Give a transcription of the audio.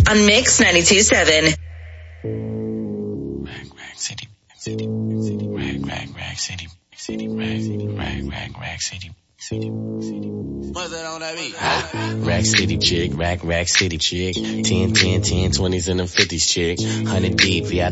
on Mix 92.7. Rag City, Rag City, Rag City. What's that on that beat? Rack City chick, rack City chick. 10, 20s and them 50s chick. 100 deep, VIP